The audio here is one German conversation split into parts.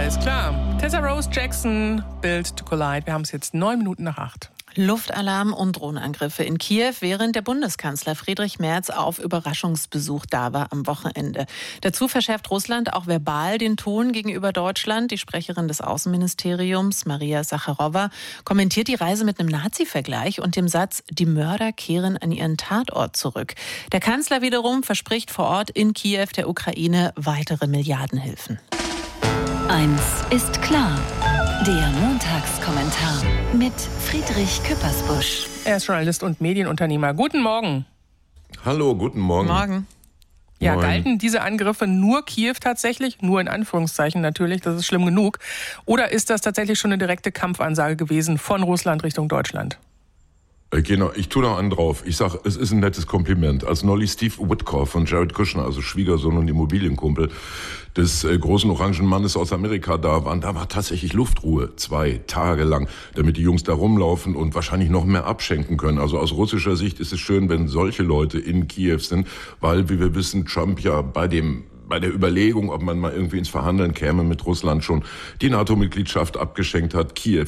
Alles klar. Tessa Rose Jackson, Built to Collide. Wir haben es jetzt 8:09. Luftalarm und Drohnenangriffe in Kiew, während der Bundeskanzler Friedrich Merz auf Überraschungsbesuch da war am Wochenende. Dazu verschärft Russland auch verbal den Ton gegenüber Deutschland. Die Sprecherin des Außenministeriums, Maria Sacharowa, kommentiert die Reise mit einem Nazi-Vergleich und dem Satz, die Mörder kehren an ihren Tatort zurück. Der Kanzler wiederum verspricht vor Ort in Kiew der Ukraine weitere Milliardenhilfen. Eins ist klar. Der Montagskommentar mit Friedrich Küppersbusch. Er ist Journalist und Medienunternehmer. Guten Morgen. Hallo, guten Morgen. Morgen. Ja, Moin. galten diese Angriffe nur Kiew tatsächlich? Nur in Anführungszeichen natürlich, das ist schlimm genug. Oder ist das tatsächlich schon eine direkte Kampfansage gewesen von Russland Richtung Deutschland? Genau, ich tue noch einen drauf. Ich sag, es ist ein nettes Kompliment. Als neulich Steve Witkoff von Jared Kushner, also Schwiegersohn und Immobilienkumpel des großen orangen Mannes aus Amerika da waren, da war tatsächlich Luftruhe 2 Tage lang, damit die Jungs da rumlaufen und wahrscheinlich noch mehr abschenken können. Also aus russischer Sicht ist es schön, wenn solche Leute in Kiew sind, weil, wie wir wissen, Trump ja bei der Überlegung, ob man mal irgendwie ins Verhandeln käme mit Russland, schon die NATO-Mitgliedschaft abgeschenkt hat, Kiew,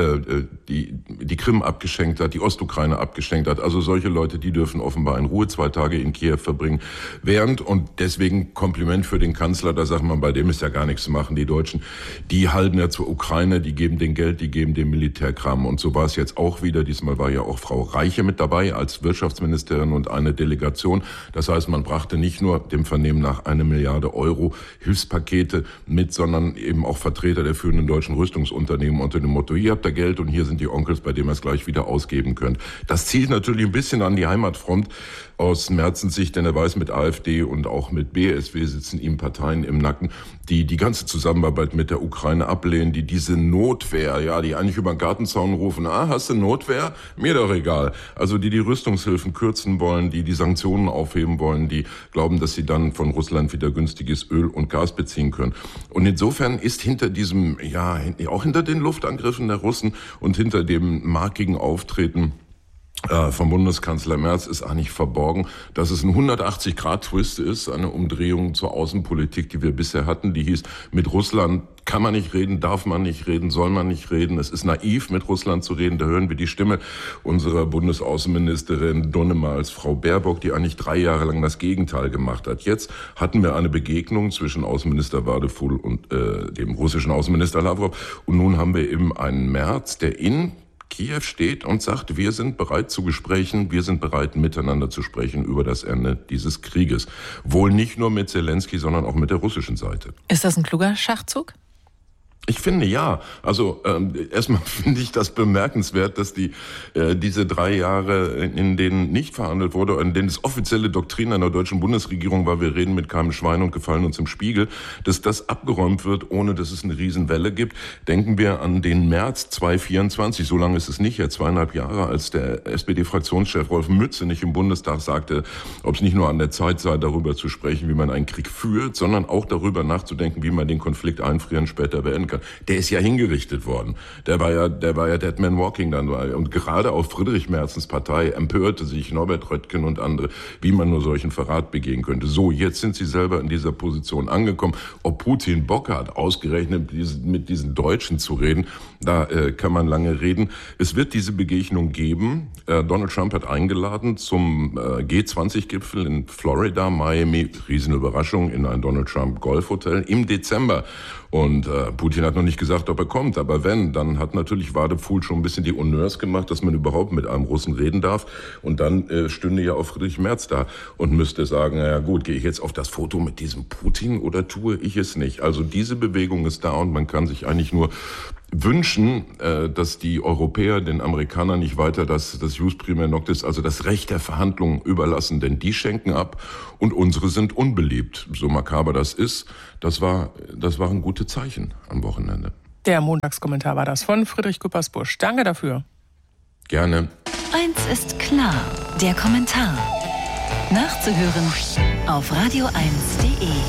die Krim abgeschenkt hat, die Ostukraine abgeschenkt hat. Also solche Leute, die dürfen offenbar in Ruhe 2 Tage in Kiew verbringen. Und deswegen Kompliment für den Kanzler, da sagt man, bei dem ist ja gar nichts zu machen. Die Deutschen, die halten ja zur Ukraine, die geben den Geld, die geben den Militärkram. Und so war es jetzt auch wieder. Diesmal war ja auch Frau Reiche mit dabei als Wirtschaftsministerin und eine Delegation. Das heißt, man brachte nicht nur dem Vernehmen nach 1 Milliarde Euro Hilfspakete mit, sondern eben auch Vertreter der führenden deutschen Rüstungsunternehmen unter dem Motto, hier habt ihr Geld und hier sind die Onkels, bei denen ihr es gleich wieder ausgeben könnt. Das zielt natürlich ein bisschen an die Heimatfront aus Merzens Sicht, denn er weiß, mit AfD und auch mit BSW sitzen ihm Parteien im Nacken, die die ganze Zusammenarbeit mit der Ukraine ablehnen, die diese Notwehr, ja, die eigentlich über den Gartenzaun rufen, hast du Notwehr? Mir doch egal. Also die Rüstungshilfen kürzen wollen, die Sanktionen aufheben wollen, die glauben, dass sie dann von Russland wieder günstiges Öl und Gas beziehen können. Und insofern ist hinter diesem, ja, auch hinter den Luftangriffen der Russen und hinter dem markigen Auftreten vom Bundeskanzler Merz ist eigentlich verborgen, dass es ein 180-Grad-Twist ist, eine Umdrehung zur Außenpolitik, die wir bisher hatten, die hieß, mit Russland kann man nicht reden, darf man nicht reden, soll man nicht reden. Es ist naiv, mit Russland zu reden. Da hören wir die Stimme unserer Bundesaußenministerin Dunnemals, Frau Baerbock, die eigentlich 3 Jahre lang das Gegenteil gemacht hat. Jetzt hatten wir eine Begegnung zwischen Außenminister Wadefuhl und dem russischen Außenminister Lavrov. Und nun haben wir eben einen Merz, der in Kiew steht und sagt, wir sind bereit zu Gesprächen, wir sind bereit miteinander zu sprechen über das Ende dieses Krieges. Wohl nicht nur mit Zelensky, sondern auch mit der russischen Seite. Ist das ein kluger Schachzug? Ich finde ja. Also erstmal finde ich das bemerkenswert, dass diese 3 Jahre, in denen nicht verhandelt wurde, in denen es offizielle Doktrin einer deutschen Bundesregierung war, wir reden mit keinem Schwein und gefallen uns im Spiegel, dass das abgeräumt wird, ohne dass es eine Riesenwelle gibt. Denken wir an den März 2024, so lange ist es nicht, ja 2,5 Jahre, als der SPD-Fraktionschef Rolf Mützenich im Bundestag sagte, ob es nicht nur an der Zeit sei, darüber zu sprechen, wie man einen Krieg führt, sondern auch darüber nachzudenken, wie man den Konflikt einfrieren, später beenden kann. Der ist ja hingerichtet worden. Der war ja Dead Man Walking dann. Und gerade auf Friedrich Merzens Partei empörte sich Norbert Röttgen und andere, wie man nur solchen Verrat begehen könnte. So, jetzt sind sie selber in dieser Position angekommen. Ob Putin Bock hat, ausgerechnet mit diesen Deutschen zu reden, da kann man lange reden. Es wird diese Begegnung geben. Donald Trump hat eingeladen zum G20-Gipfel in Florida, Miami. Riesenüberraschung in ein Donald Trump Golfhotel im Dezember. Und Putin hat noch nicht gesagt, ob er kommt, aber wenn, dann hat natürlich Wadefuhl schon ein bisschen die Honneurs gemacht, dass man überhaupt mit einem Russen reden darf. Und dann stünde ja auch Friedrich Merz da und müsste sagen, naja gut, gehe ich jetzt auf das Foto mit diesem Putin oder tue ich es nicht? Also diese Bewegung ist da und man kann sich eigentlich nur wünschen, dass die Europäer den Amerikanern nicht weiter das Jus Primae Noctis, also das Recht der Verhandlungen überlassen, denn die schenken ab und unsere sind unbeliebt. So makaber das ist, das waren gute Zeichen am Wochenende. Der Montagskommentar war das von Friedrich Küppersbusch. Danke dafür. Gerne. Eins ist klar, der Kommentar. Nachzuhören auf radio1.de.